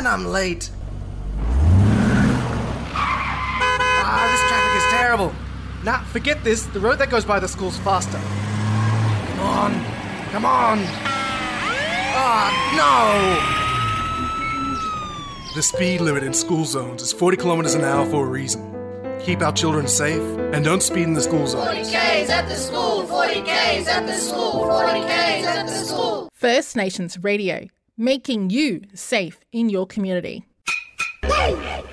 and I'm late. This traffic is terrible. Nah, forget this. The road that goes by the school's faster. Come on. No! The speed limit in school zones is 40 kilometers an hour for a reason. Keep our children safe and don't speed in the school zones. 40 Ks at the school, 40 Ks at the school, 40 Ks at the school. First Nations Radio, making you safe in your community. Hey!